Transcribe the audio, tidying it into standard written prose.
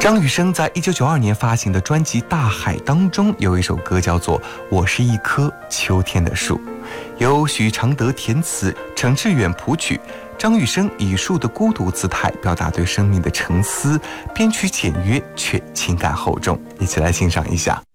张雨生在1992年发行的专辑《大海》当中有一首歌叫做《我是一棵秋天的树》，由许常德填词，程志远谱曲。张雨生以树的孤独姿态表达对生命的沉思，编曲简约却情感厚重，一起来欣赏一下。